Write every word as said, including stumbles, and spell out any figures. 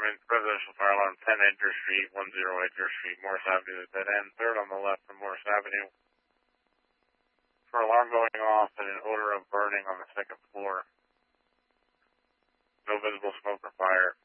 Department, residential fire alarm, ten Edgar Street, one zero Edgar Street, Morris Avenue, dead end, third on the left from Morris Avenue. For alarm going off and an odor of burning on the second floor. No visible smoke or fire.